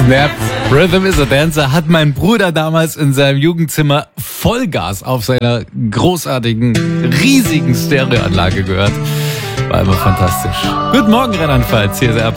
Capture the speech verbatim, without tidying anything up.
Ja, Rhythm is a Dancer hat mein Bruder damals in seinem Jugendzimmer Vollgas auf seiner großartigen, riesigen Stereoanlage gehört. War immer fantastisch. Guten Morgen, Rheinland-Pfalz. Hier ist er.